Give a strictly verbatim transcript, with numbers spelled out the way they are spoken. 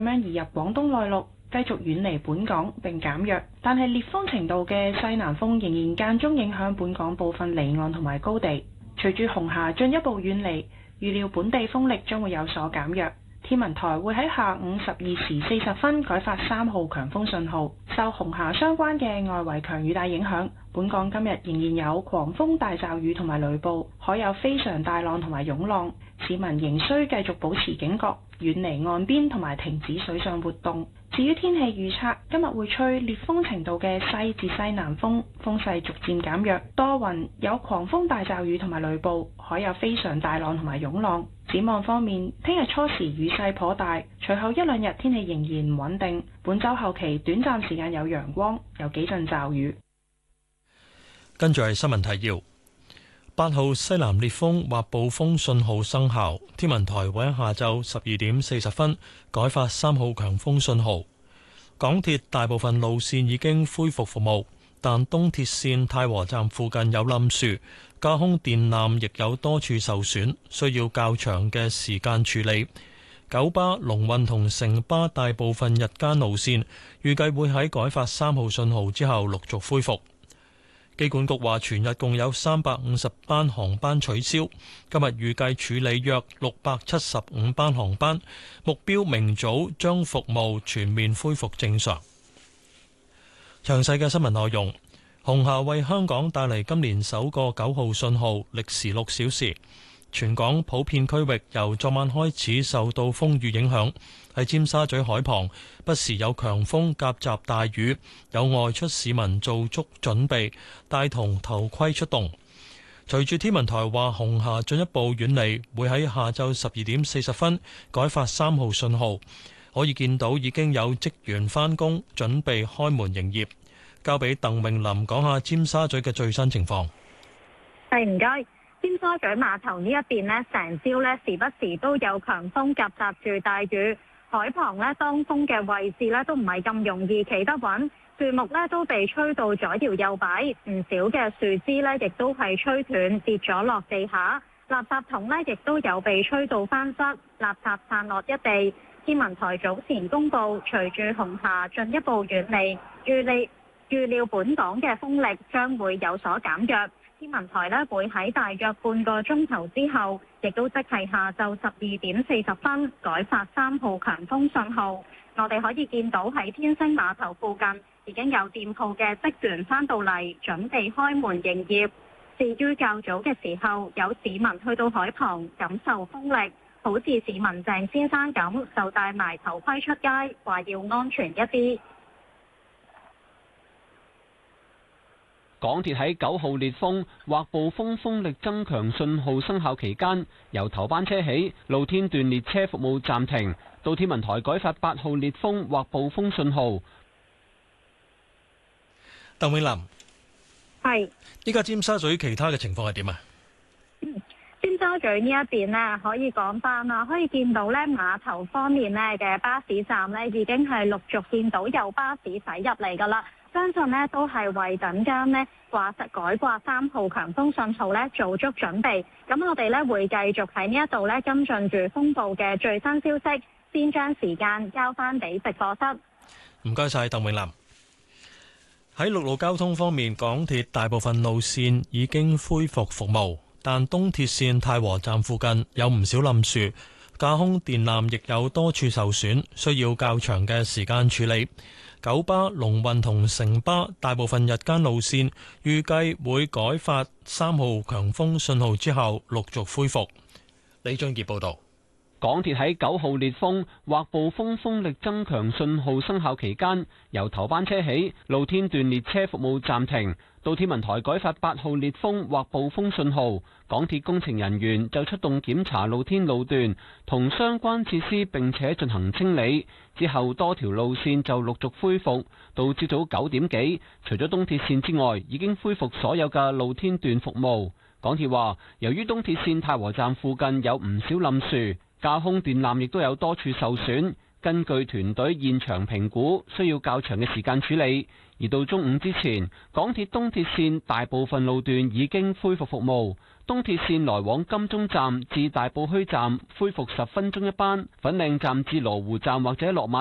樣移入廣東內陸，繼續遠離本港並減弱，但係烈風程度嘅西南風仍然間中影響本港部分離岸同埋高地。隨住紅霞進一步遠離，預料本地風力將會有所減弱。天文台會喺下午十二時四十分改發三號強風信號。受紅霞相關嘅外圍強雨帶影響，本港今日仍然有狂風大驟雨同埋雷暴，海有非常大浪同埋湧浪，市民仍需繼續保持警覺，遠離岸邊同埋停止水上活動。至於天氣預測，今日會吹烈風程度嘅西至西南風，風勢逐漸減弱，多雲，有狂風大驟雨同埋雷暴，海有非常大浪同埋湧浪。展望方面，聽日初時雨勢頗大，隨後一兩日天氣仍然唔穩定。本週後期短暫時間有陽光，有幾陣驟雨。 跟住係新聞提要：八號西南烈風或暴風信號生效，天文台會喺下晝十二點四十分改發三號強風信號。港鐵大部分路線已經恢復服務，但東鐵線太和站附近有冧樹，架空電纜亦有多處受損，需要較長嘅時間處理。九巴、龍運同城巴大部分日間路線預計會喺改發三號信號之後陸續恢復。機管局話，全日共有三百五十班航班取消，今日預計處理約六百七十五班航班，目標明早將服務全面恢復正常。詳細嘅新聞內容，紅霞為香港帶嚟今年首個九號信號，歷時六小時。全港普遍區域由昨晚開始受到風雨影響，喺尖沙咀海旁不時有強風夾雜大雨，有外出市民做足準備，帶同頭盔出動。隨住天文台話紅霞進一步遠離，會喺下晝十二點四十分改發三號信號，可以見到已經有職員返工，準備開門營業。交俾鄧詠琳講下尖沙咀嘅最新情況。 係，唔該。尖沙咀碼頭呢一邊呢，成朝呢時不時都有強風夾雜住大雨，海旁呢，當風嘅位置呢都唔係咁容易企得穩，樹木呢都被吹到左搖右擺，唔少嘅樹枝呢亦都係吹斷跌咗落地下，垃圾桶呢亦都有被吹到翻側，垃圾散落一地。天文台早前公布，隨住紅霞進一步遠離，預料預料本港嘅風力將會有所減弱。天文台呢會喺大約半個鐘頭之後，亦都即係下晝十二點四十分改發三號強風信號。我哋可以見到喺天星碼頭附近已經有店鋪嘅職員返到嚟，準備開門營業。至於較早嘅時候，有市民去到海旁感受風力，好似市民鄭先生咁，就戴埋頭盔出街，話要安全一啲。 港鐵喺九號烈風或暴風風力增強信號生效期間，由頭班車起，露天段列車服務暫停，到天文台改發八號烈風或暴風信號。 鄧永林， 係， 依家尖沙咀其他嘅情況係點啊？ 尖沙咀呢一邊呢，可以講翻啦，可以見到呢碼頭方面呢嘅巴士站呢，已經係陸續見到有巴士駛入嚟噶啦。相信呢都係為等間呢掛實改掛三號強風信號呢做足準備。咁我哋呢會繼續喺呢一度呢跟進住風暴嘅最新消息，先將時間交翻俾直播室。 唔該晒，鄧永林。喺陸路交通方面，港鐵大部分路線已經恢復服務，但東鐵線太和站附近有唔少冧樹，架空電纜亦有多處受損，需要較長嘅時間處理。九巴、龍運同城巴大部分日間路線預計會改發三號強風信號之後陸續恢復。李俊傑報導。 港鐵喺九號烈風或暴風風力增強信號生效期間，由頭班車起，露天段列車服務暫停，到天文台改發八號烈風或暴風信號。港鐵工程人員就出動檢查露天路段同相關設施，並且進行清理。之後多條路線就陸續恢復，到朝早九點幾，除咗東鐵線之外，已經恢復所有嘅露天段服務。港鐵話，由於東鐵線太和站附近有唔少冧樹，架空電纜亦都有多處受損， 根據團隊現場評估，需要較長嘅時間處理。而到中午之前，港鐵東鐵線大部分路段已經恢復服務。東鐵線來往金鐘站至大埔墟站恢復十分鐘一班，粉嶺站至羅湖站或者落馬